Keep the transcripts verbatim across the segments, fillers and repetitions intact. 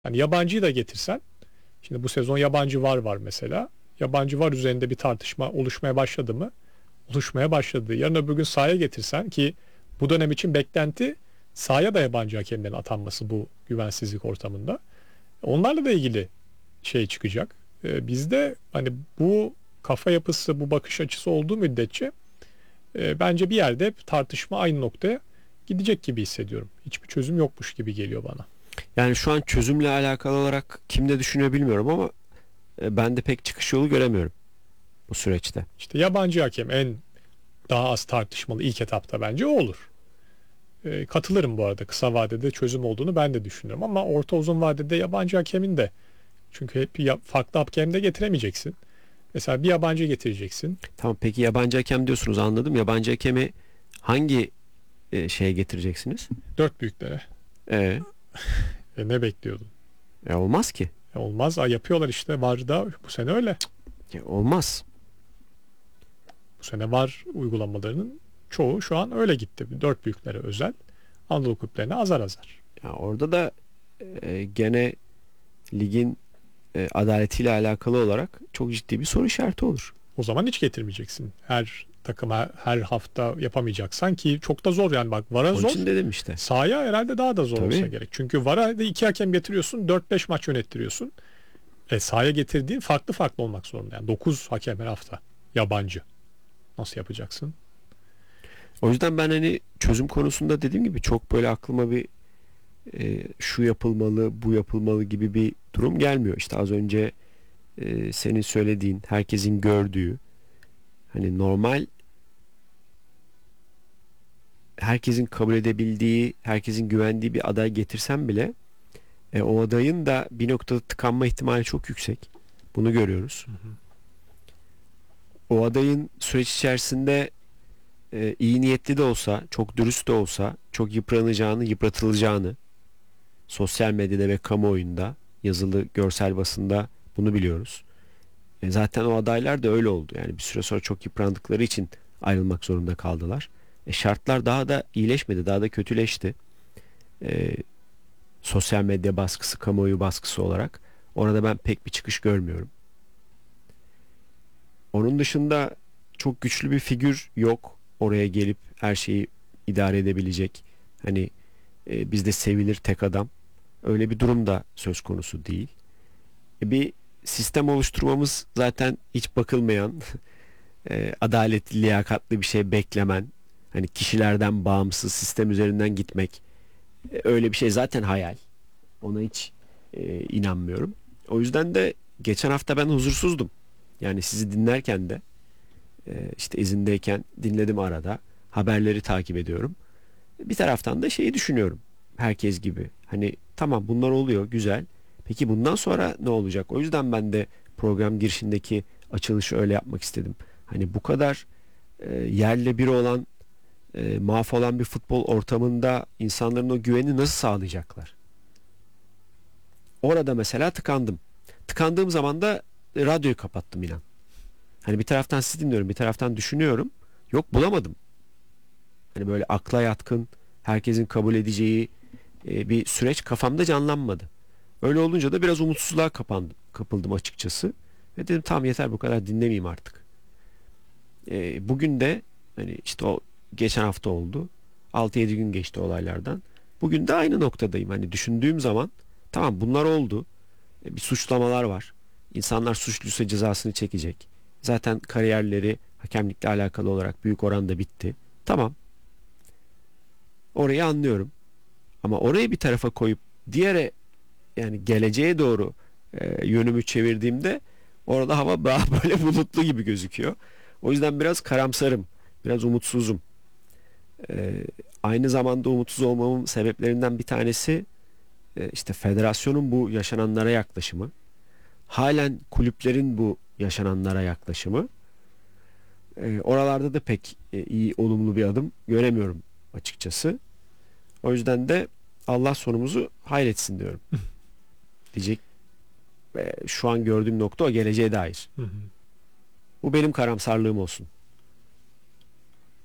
Yani yabancıyı da getirsen, şimdi bu sezon yabancı var var mesela. Yabancı var üzerinde bir tartışma oluşmaya başladı mı? Oluşmaya başladı. Yarın öbür gün sahaya getirsen, ki bu dönem için beklenti sahaya da yabancı hakemlerin atanması bu güvensizlik ortamında. Onlarla da ilgili şey çıkacak. Ee, bizde hani bu kafa yapısı, bu bakış açısı olduğu müddetçe e, bence bir yerde hep tartışma aynı noktaya gidecek gibi hissediyorum. Hiçbir çözüm yokmuş gibi geliyor bana. Yani şu an çözümle alakalı olarak kim ne düşünüyor bilmiyorum ama e, ben de pek çıkış yolu göremiyorum bu süreçte. İşte yabancı hakem en daha az tartışmalı ilk etapta bence o olur. E, katılırım bu arada, kısa vadede çözüm olduğunu ben de düşünüyorum, ama orta uzun vadede yabancı hakemin de, çünkü hep ya- farklı hakem de getiremeyeceksin. Mesela bir yabancı getireceksin. Tamam, peki yabancı hakem diyorsunuz, anladım. Yabancı hakemi hangi e, şeye getireceksiniz? Dört büyüklere. E, E, ne bekliyordun? e, olmaz ki. E, olmaz. A, yapıyorlar işte. Var da bu sene öyle. E, olmaz. Bu sene var uygulamalarının çoğu şu an öyle gitti. Dört büyüklere özel. Anadolu kulüplerine azar azar. Ya orada da e, gene ligin e, adaletiyle alakalı olarak çok ciddi bir soru işareti olur. O zaman hiç getirmeyeceksin. Her takıma her hafta yapamayacaksan, ki çok da zor yani, bak VAR'a Onun zor. için dedim işte. Sahaya herhalde daha da zor olsa Tabii. gerek. Çünkü VAR'a da iki hakem getiriyorsun, dört beş maç yönettiriyorsun. E, sahaya getirdiğin farklı farklı olmak zorunda. Yani dokuz hakem her hafta yabancı. Nasıl yapacaksın? O yüzden ben hani çözüm konusunda dediğim gibi çok böyle aklıma bir e, şu yapılmalı, bu yapılmalı gibi bir durum gelmiyor. İşte az önce e, senin söylediğin, herkesin gördüğü, hani normal, herkesin kabul edebildiği, herkesin güvendiği bir aday getirsem bile e, o adayın da bir noktada tıkanma ihtimali çok yüksek. Bunu görüyoruz. Hı hı. O adayın süreç içerisinde e, iyi niyetli de olsa, çok dürüst de olsa, çok yıpranacağını, yıpratılacağını sosyal medyada ve kamuoyunda, yazılı, görsel basında bunu biliyoruz. E, zaten o adaylar da öyle oldu. Yani bir süre sonra çok yıprandıkları için ayrılmak zorunda kaldılar. E, şartlar daha da iyileşmedi, daha da kötüleşti. E, sosyal medya baskısı, kamuoyu baskısı olarak. Orada ben pek bir çıkış görmüyorum. Onun dışında çok güçlü bir figür yok. Oraya gelip her şeyi idare edebilecek. Hani e, bizde sevilir tek adam. Öyle bir durum da söz konusu değil. E, bir sistem oluşturmamız zaten hiç bakılmayan, e, adaletli, liyakatli bir şey beklemen, hani kişilerden bağımsız sistem üzerinden gitmek, e, öyle bir şey zaten hayal. Ona hiç e, inanmıyorum. O yüzden de geçen hafta ben huzursuzdum. Yani sizi dinlerken de e, işte izindeyken dinledim arada. Haberleri takip ediyorum. Bir taraftan da şeyi düşünüyorum. Herkes gibi. Hani tamam, bunlar oluyor, güzel. Peki bundan sonra ne olacak? O yüzden ben de program girişindeki açılışı öyle yapmak istedim. Hani bu kadar e, yerle bir olan, e, mahvolan bir futbol ortamında insanların o güveni nasıl sağlayacaklar? Orada mesela tıkandım. Tıkandığım zaman da e, radyoyu kapattım inan. Hani bir taraftan sizi dinliyorum, bir taraftan düşünüyorum. Yok, bulamadım. Hani böyle akla yatkın, herkesin kabul edeceği e, bir süreç kafamda canlanmadı. Öyle olunca da biraz umutsuzluğa kapandım, kapıldım açıkçası. Ve dedim tamam, yeter bu kadar, dinlemeyeyim artık. E, bugün de hani işte o geçen hafta oldu. altı yedi gün geçti olaylardan. Bugün de aynı noktadayım. Hani düşündüğüm zaman tamam, bunlar oldu. E, bir suçlamalar var. İnsanlar suçluysa cezasını çekecek. Zaten kariyerleri hakemlikle alakalı olarak büyük oranda bitti. Tamam. Orayı anlıyorum. Ama orayı bir tarafa koyup diğere, yani geleceğe doğru e, yönümü çevirdiğimde orada hava daha böyle bulutlu gibi gözüküyor. O yüzden biraz karamsarım. Biraz umutsuzum. E, aynı zamanda umutsuz olmamın sebeplerinden bir tanesi e, işte federasyonun bu yaşananlara yaklaşımı. Halen kulüplerin bu yaşananlara yaklaşımı. E, oralarda da pek e, iyi, olumlu bir adım göremiyorum açıkçası. O yüzden de Allah sonumuzu hayretsin diyorum. Diyecek e, şu an gördüğüm nokta o, geleceğe dair. Hı hı. Bu benim karamsarlığım olsun.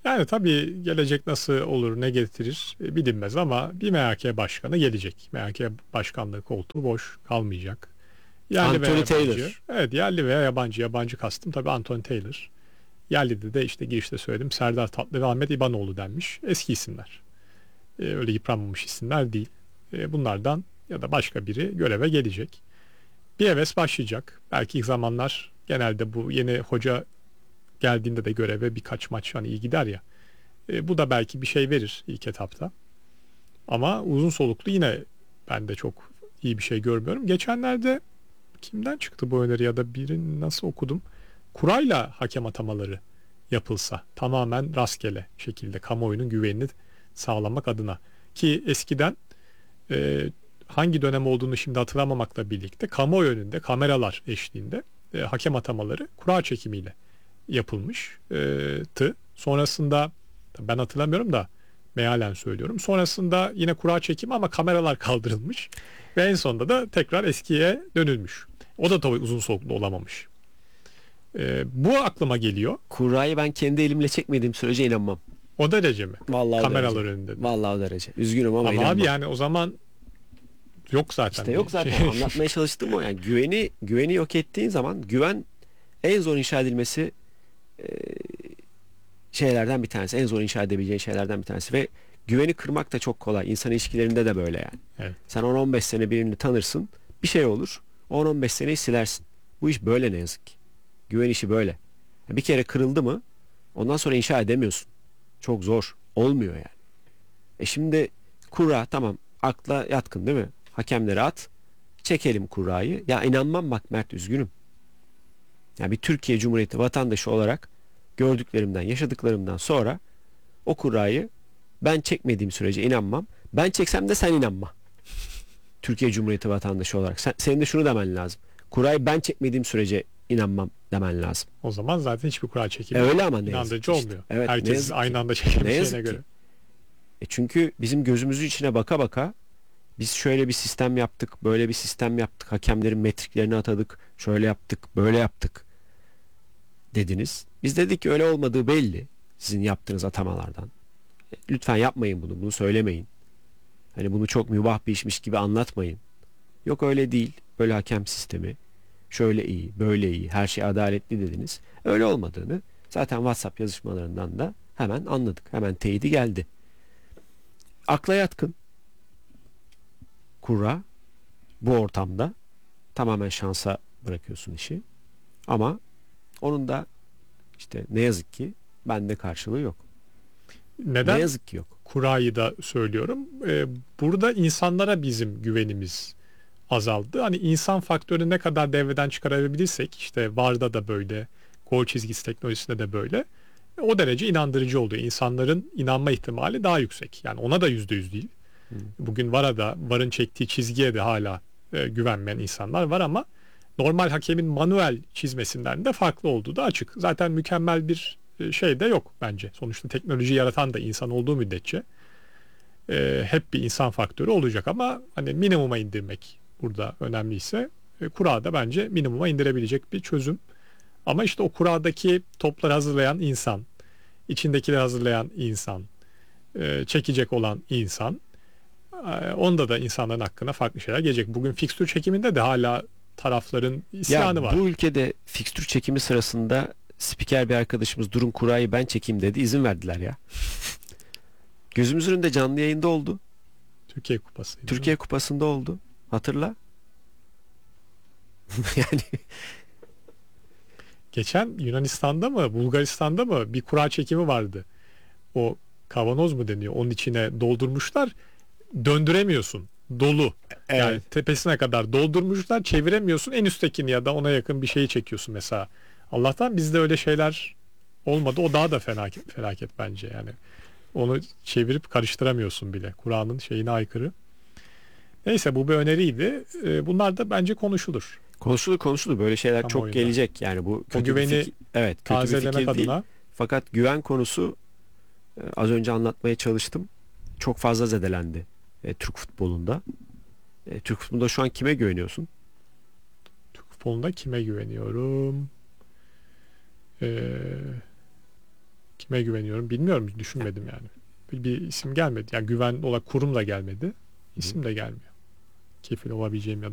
Yani tabii gelecek nasıl olur, ne getirir e, bilinmez ama bir M H K başkanı gelecek. M H K başkanlığı koltuğu boş kalmayacak. Yerli veya Anthony yabancı. Taylor. Evet, yerli veya yabancı. Yabancı kastım tabii Anthony Taylor. Yerli de işte girişte söyledim Serdar Tatlı ve Ahmet İbanoğlu denmiş. Eski isimler. E, öyle yıpranmamış isimler değil. E, bunlardan ya da başka biri göreve gelecek. Bir heves başlayacak. Belki ilk zamanlar genelde bu yeni hoca geldiğinde de göreve birkaç maç hani iyi gider ya. E, bu da belki bir şey verir ilk etapta. Ama uzun soluklu yine ben de çok iyi bir şey görmüyorum. Geçenlerde kimden çıktı bu öneri ya da birini nasıl okudum? Kurayla hakem atamaları yapılsa tamamen rastgele şekilde kamuoyunun güvenini sağlamak adına ki eskiden e, hangi dönem olduğunu şimdi hatırlamamakla birlikte kamuoyu önünde kameralar eşliğinde e, hakem atamaları kura çekimiyle yapılmıştı. Sonrasında ben hatırlamıyorum da mealen söylüyorum. Sonrasında yine kura çekimi ama kameralar kaldırılmış ve en sonunda da tekrar eskiye dönülmüş. O da tabii uzun soluklu olamamış. Ee, bu aklıma geliyor. Kurayı ben kendi elimle çekmediğim sürece inanmam. O derece mi? Vallahi o Kameralar derece. önünde de. Vallahi o derece. Üzgünüm ama Ama inanmam. abi yani o zaman yok zaten. İşte yok bir zaten şey. anlatmaya çalıştığım o. Yani güveni güveni yok ettiğin zaman güven en zor inşa edilmesi e, şeylerden bir tanesi. En zor inşa edebileceğin şeylerden bir tanesi ve güveni kırmak da çok kolay. İnsan ilişkilerinde de böyle yani. Evet. Sen on on beş sene birini tanırsın. Bir şey olur. on on beş seneyi silersin. Bu iş böyle ne yazık ki. Güven işi böyle. Bir kere kırıldı mı ondan sonra inşa edemiyorsun. Çok zor. Olmuyor yani. E şimdi kura tamam akla yatkın değil mi? Hakemlere at. Çekelim kurayı. Ya inanmam bak Mert üzgünüm. Yani bir Türkiye Cumhuriyeti vatandaşı olarak gördüklerimden, yaşadıklarımdan sonra o kurayı ben çekmediğim sürece inanmam. Ben çeksem de sen inanma. Türkiye Cumhuriyeti vatandaşı olarak. Sen, senin de şunu demen lazım. Kurayı ben çekmediğim sürece inanmam demen lazım. O zaman zaten hiçbir kura çekimi E öyle ama ne yazık inandırıcı ki işte. olmuyor. Evet, ne Herkes yazık ki. aynı anda Ne çekilmiş yazık şeyine ki. göre. E çünkü bizim gözümüzün içine baka baka biz şöyle bir sistem yaptık, böyle bir sistem yaptık, hakemlerin metriklerini atadık, şöyle yaptık, böyle yaptık dediniz. Biz dedik ki öyle olmadığı belli sizin yaptığınız atamalardan. E, lütfen yapmayın bunu, bunu söylemeyin. Hani bunu çok mübah bir işmiş gibi anlatmayın. Yok öyle değil, böyle hakem sistemi, şöyle iyi, böyle iyi, her şey adaletli dediniz. Öyle olmadığını zaten WhatsApp yazışmalarından da hemen anladık, hemen teyidi geldi. Akla yatkın kura bu ortamda tamamen şansa bırakıyorsun işi. Ama onun da işte ne yazık ki bende karşılığı yok. Neden Ne yazık ki yok. kurayı da söylüyorum? Ee, burada insanlara bizim güvenimiz azaldı. Hani insan faktörü ne kadar devreden çıkarabilirsek işte VAR'da da böyle, gol çizgisi teknolojisinde de böyle. O derece inandırıcı oluyor. İnsanların inanma ihtimali daha yüksek. Yani ona da yüzde yüz değil. Hı. Bugün VAR'a da VAR'ın çektiği çizgiye de hala e, güvenmeyen insanlar var ama normal hakemin manuel çizmesinden de farklı olduğu da açık. Zaten mükemmel bir e, şey de yok bence. Sonuçta teknoloji yaratan da insan olduğu müddetçe e, hep bir insan faktörü olacak ama hani minimuma indirmek burada önemliyse e, kura da bence minimuma indirebilecek bir çözüm. Ama işte o kuradaki topları hazırlayan insan, içindekileri hazırlayan insan, e, çekecek olan insan, e, onda da insanların hakkına farklı şeyler gelecek. Bugün fikstür çekiminde de hala tarafların isyanı Ya var. bu ülkede fikstür çekimi sırasında spiker bir arkadaşımız durun kurayı ben çekeyim dedi. İzin verdiler ya. Gözümüzün önünde canlı yayında oldu. Türkiye Kupası. Türkiye Kupası'nda oldu. Hatırla. Yani Geçen Yunanistan'da mı, Bulgaristan'da mı bir kura çekimi vardı. O kavanoz mu deniyor? Onun içine doldurmuşlar. Döndüremiyorsun. Dolu. Yani evet. tepesine kadar doldurmuşlar. Çeviremiyorsun. En üsttekini ya da ona yakın bir şeyi çekiyorsun mesela. Allah'tan bizde öyle şeyler olmadı. O daha da felaket, felaket bence yani. Onu çevirip karıştıramıyorsun bile. Kur'an'ın şeyine aykırı. Neyse bu bir öneriydi. Ee, Bunlar da bence konuşulur. Konuşulur konuşulur. Böyle şeyler çok Kamuoyunda. gelecek. Yani bu kötü bir güveni fikir. Evet, kötü bir Tazelemek fikir değil. adına Fakat güven konusu e, az önce anlatmaya çalıştım. Çok fazla zedelendi e, Türk futbolunda. E, Türk futbolunda şu an kime güveniyorsun? Türk futbolunda kime güveniyorum? Ee, Kime güveniyorum bilmiyorum. Düşünmedim yani. Bir, bir isim gelmedi. Yani güven olarak kurum da gelmedi. İsim de gelmiyor. Kefil olabileceğim ya